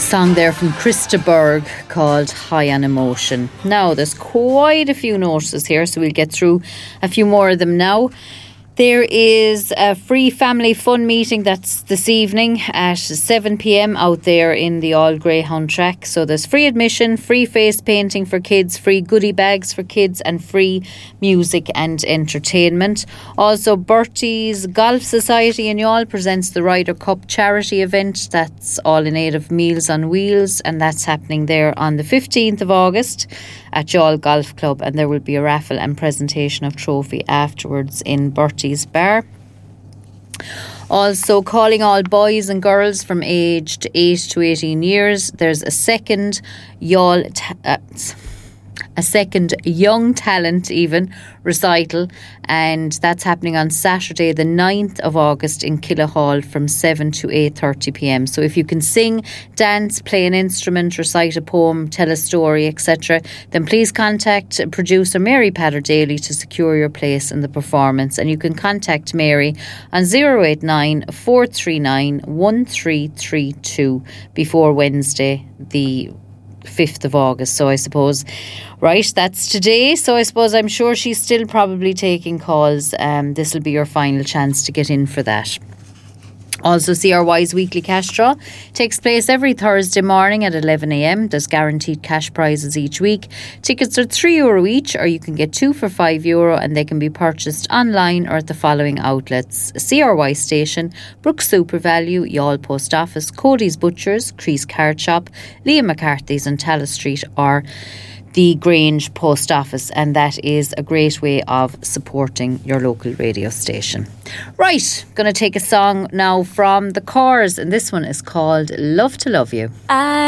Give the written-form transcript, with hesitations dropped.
Song there from Krista Berg called High on Emotion. Now, there's quite a few notices here, so we'll get through a few more of them now. There is a free family fun meeting that's this evening at 7 p.m. out there in the All Greyhound track. So there's free admission, free face painting for kids, free goodie bags for kids and free music and entertainment. Also, Bertie's Golf Society in Youghal presents the Ryder Cup charity event. That's all in aid of Meals on Wheels, and that's happening there on the 15th of August at Youghal Golf Club, and there will be a raffle and presentation of trophy afterwards in Bertie's Bar. Also, calling all boys and girls from aged 8 to 18 years. There's a second Young Talent even recital, and that's happening on Saturday the 9th of August in Killahall from 7 to 8:30 p.m. So if you can sing, dance, play an instrument, recite a poem, tell a story, etc., then please contact producer Mary Patter Daly to secure your place in the performance. And you can contact Mary on 089 439 1332 before Wednesday the 5th of August. So I suppose, right, that's today. So I suppose I'm sure she's still probably taking calls. This will be your final chance to get in for that. Also, CRY's weekly cash draw takes place every Thursday morning at 11 a.m. There's guaranteed cash prizes each week. Tickets are €3 each, or you can get 2 for €5, and they can be purchased online or at the following outlets: CRY Station, Brooks Super Value, Youghal Post Office, Cody's Butchers, Crease Card Shop, Liam McCarthy's on Tallaght Street, or the Grange Post Office, and that is a great way of supporting your local radio station. Right, going to take a song now from The Corrs, and this one is called Love to Love You.